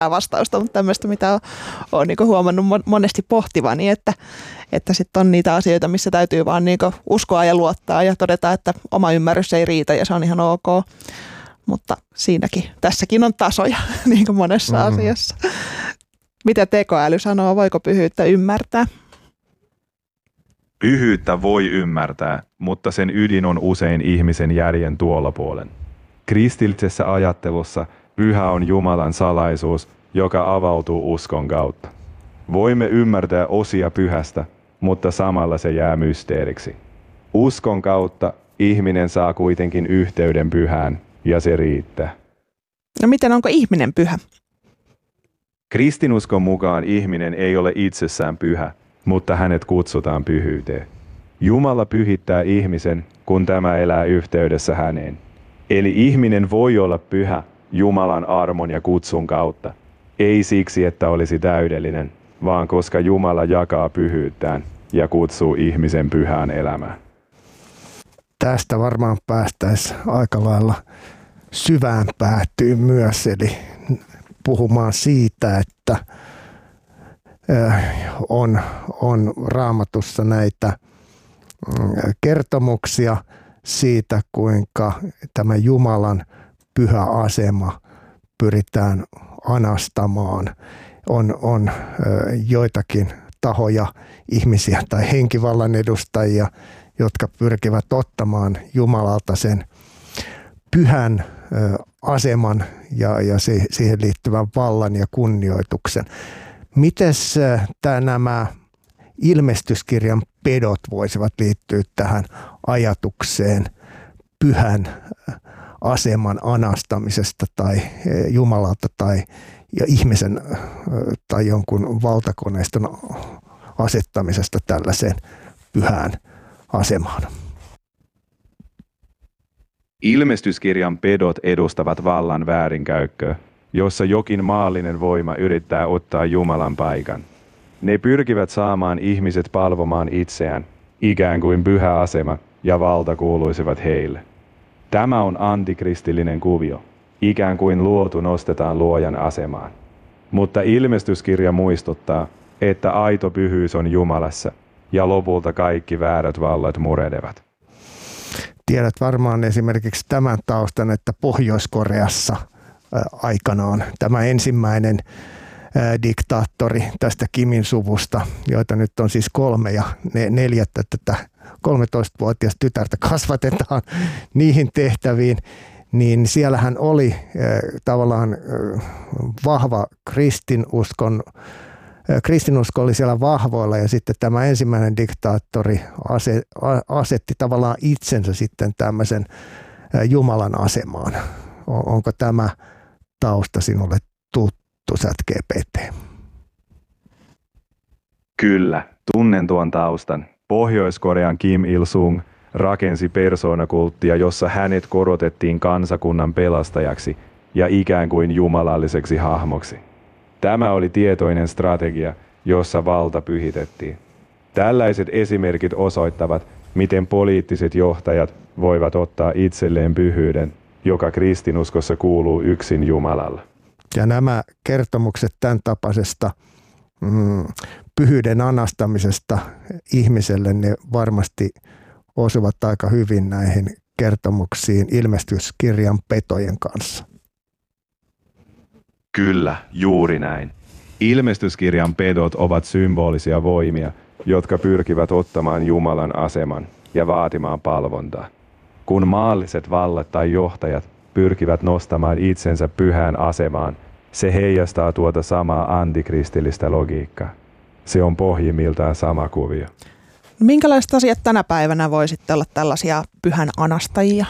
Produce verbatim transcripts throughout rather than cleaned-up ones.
vastausta, mutta tämmöistä, mitä olen niin huomannut monesti pohtivani, että, että sitten on niitä asioita, missä täytyy vaan niin uskoa ja luottaa ja todeta, että oma ymmärrys ei riitä ja se on ihan ok. Mutta siinäkin, tässäkin on tasoja niin kuin monessa mm. asiassa. Mitä tekoäly sanoo, voiko pyhyyttä ymmärtää? Pyhyyttä voi ymmärtää, mutta sen ydin on usein ihmisen järjen tuolla puolen. Kristillisessä ajattelussa pyhä on Jumalan salaisuus, joka avautuu uskon kautta. Voimme ymmärtää osia pyhästä, mutta samalla se jää mysteeriksi. Uskon kautta ihminen saa kuitenkin yhteyden pyhään, ja se riittää. No miten, onko ihminen pyhä? Kristinuskon mukaan ihminen ei ole itsessään pyhä, mutta hänet kutsutaan pyhyyteen. Jumala pyhittää ihmisen, kun tämä elää yhteydessä häneen. Eli ihminen voi olla pyhä Jumalan armon ja kutsun kautta. Ei siksi, että olisi täydellinen, vaan koska Jumala jakaa pyhyyttään ja kutsuu ihmisen pyhään elämään. Tästä varmaan päästäisiin aika lailla syvään päätyyn myös, eli puhumaan siitä, että on, on Raamatussa näitä kertomuksia siitä, kuinka tämä Jumalan pyhä asema pyritään anastamaan. On, on joitakin tahoja, ihmisiä tai henkivallan edustajia, jotka pyrkivät ottamaan Jumalalta sen pyhän aseman ja, ja siihen liittyvän vallan ja kunnioituksen. Mites tämä, nämä ilmestyskirjan pedot voisivat liittyä tähän ajatukseen pyhän aseman anastamisesta tai Jumalalta tai ja ihmisen tai jonkun valtakoneiston asettamisesta tällaiseen pyhään asemaan? Ilmestyskirjan pedot edustavat vallan väärinkäyttöä, jossa jokin maallinen voima yrittää ottaa Jumalan paikan. Ne pyrkivät saamaan ihmiset palvomaan itseään, ikään kuin pyhä asema ja valta kuuluisivat heille. Tämä on antikristillinen kuvio, ikään kuin luotu nostetaan luojan asemaan. Mutta ilmestyskirja muistuttaa, että aito pyhyys on Jumalassa ja lopulta kaikki väärät vallat murenevat. Tiedät varmaan esimerkiksi tämän taustan, että Pohjois-Koreassa aikanaan tämä ensimmäinen diktaattori tästä Kimin suvusta, joita nyt on siis kolme ja neljättä tätä kolmetoistavuotias tytärtä kasvatetaan niihin tehtäviin, niin siellähän oli tavallaan vahva kristinuskon, kristinusko oli siellä vahvoilla ja sitten tämä ensimmäinen diktaattori asetti tavallaan itsensä sitten tämmöisen Jumalan asemaan. Onko tämä tausta sinulle tuttu, ChatGPT? Kyllä, tunnen tuon taustan. Pohjois-Korean Kim Il-sung rakensi persoonakulttia, jossa hänet korotettiin kansakunnan pelastajaksi ja ikään kuin jumalalliseksi hahmoksi. Tämä oli tietoinen strategia, jossa valta pyhitettiin. Tällaiset esimerkit osoittavat, miten poliittiset johtajat voivat ottaa itselleen pyhyyden, joka kristinuskossa kuuluu yksin Jumalalle. Ja nämä kertomukset tämän tapaisesta mm, pyhyyden anastamisesta ihmiselle, ne varmasti osuvat aika hyvin näihin kertomuksiin ilmestyskirjan petojen kanssa. Kyllä, juuri näin. Ilmestyskirjan pedot ovat symbolisia voimia, jotka pyrkivät ottamaan Jumalan aseman ja vaatimaan palvontaa. Kun maalliset vallat tai johtajat pyrkivät nostamaan itsensä pyhään asemaan, se heijastaa tuota samaa antikristillistä logiikkaa. Se on pohjimmiltaan sama kuvio. Minkälaiset asiat tänä päivänä voi sitten olla tällaisia pyhän anastajia?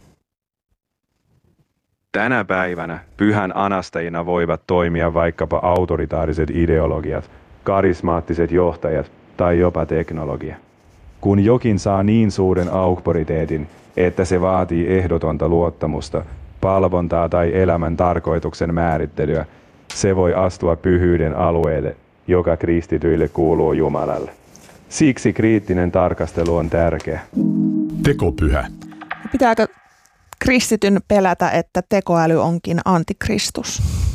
Tänä päivänä pyhän anastajina voivat toimia vaikkapa autoritaariset ideologiat, karismaattiset johtajat tai jopa teknologia. Kun jokin saa niin suuren auktoriteetin, että se vaatii ehdotonta luottamusta, palvontaa tai elämän tarkoituksen määrittelyä, se voi astua pyhyyden alueelle, joka kristityille kuuluu Jumalalle. Siksi kriittinen tarkastelu on tärkeä. Tekopyhä. Pitääkö kristityn pelätä, että tekoäly onkin antikristus?